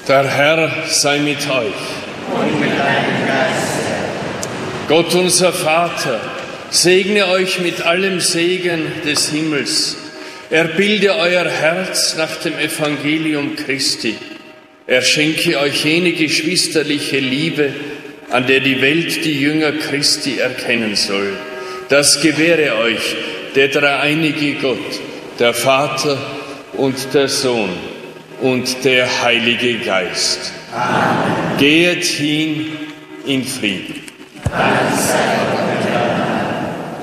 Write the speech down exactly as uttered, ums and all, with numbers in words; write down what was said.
Der Herr sei mit euch. Und mit deinem Geiste. Gott unser Vater, segne euch mit allem Segen des Himmels. Er bilde euer Herz nach dem Evangelium Christi. Er schenke euch jene geschwisterliche Liebe, an der die Welt die Jünger Christi erkennen soll. Das gewähre euch der dreieinige Gott, der Vater und der Sohn und der Heilige Geist. Amen. Gehet hin in Frieden. Dank sei Gott.